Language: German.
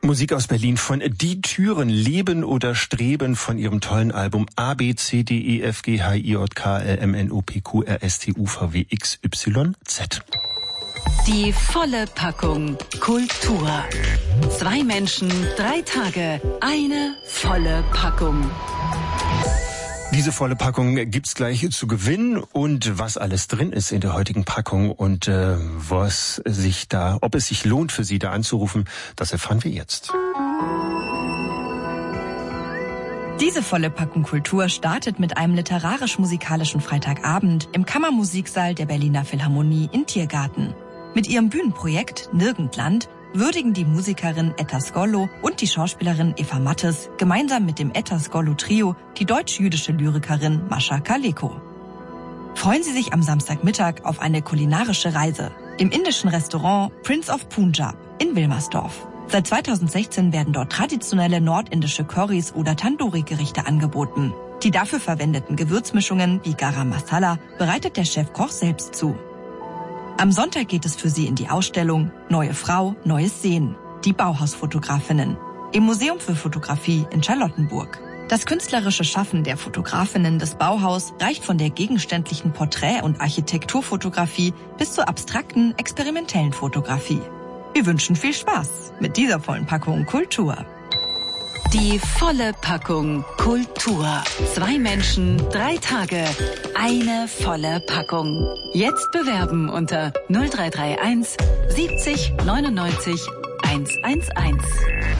Musik aus Berlin von Die Türen, Leben oder Streben, von ihrem tollen Album A, B, C, D, E, F, G, H, I, J, K, L, M, N, O, P, Q, R, S, T, U, V, W, X, Y, Z. Die volle Packung Kultur. 2 Menschen, 3 Tage, eine volle Packung. Diese volle Packung gibt's gleich zu gewinnen, und was alles drin ist in der heutigen Packung und ob es sich lohnt für Sie da anzurufen, das erfahren wir jetzt. Diese volle Packung Kultur startet mit einem literarisch-musikalischen Freitagabend im Kammermusiksaal der Berliner Philharmonie in Tiergarten. Mit ihrem Bühnenprojekt Nirgendland würdigen die Musikerin Etta Skollo und die Schauspielerin Eva Mattes gemeinsam mit dem Etta Skollo Trio die deutsch-jüdische Lyrikerin Mascha Kaleko. Freuen Sie sich am Samstagmittag auf eine kulinarische Reise im indischen Restaurant Prince of Punjab in Wilmersdorf. Seit 2016 werden dort traditionelle nordindische Currys oder Tandoori-Gerichte angeboten. Die dafür verwendeten Gewürzmischungen wie Garam Masala bereitet der Chefkoch selbst zu. Am Sonntag geht es für Sie in die Ausstellung Neue Frau, Neues Sehen, die Bauhausfotografinnen, im Museum für Fotografie in Charlottenburg. Das künstlerische Schaffen der Fotografinnen des Bauhaus reicht von der gegenständlichen Porträt- und Architekturfotografie bis zur abstrakten, experimentellen Fotografie. Wir wünschen viel Spaß mit dieser vollen Packung Kultur. Die volle Packung Kultur. 2 Menschen, 3 Tage, eine volle Packung. Jetzt bewerben unter 0331 70 99 111.